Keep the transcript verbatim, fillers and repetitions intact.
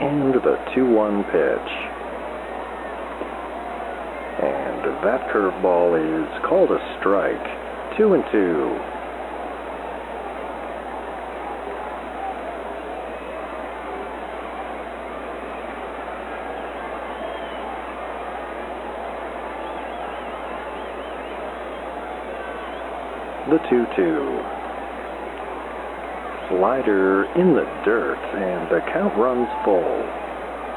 And the two one pitch. And that curveball is called a strike. Two and two. The two two. Slider in the dirt, and the count runs full.